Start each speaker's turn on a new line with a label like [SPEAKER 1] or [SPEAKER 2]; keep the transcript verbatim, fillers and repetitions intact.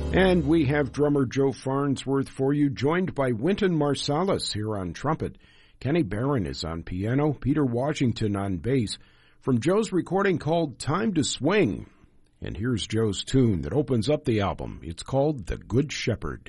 [SPEAKER 1] And we have drummer Joe Farnsworth for you, joined by Wynton Marsalis here on trumpet. Kenny Barron is on piano, Peter Washington on bass, from Joe's recording called Time to Swing. And here's Joe's tune that opens up the album. It's called The Good Shepherd.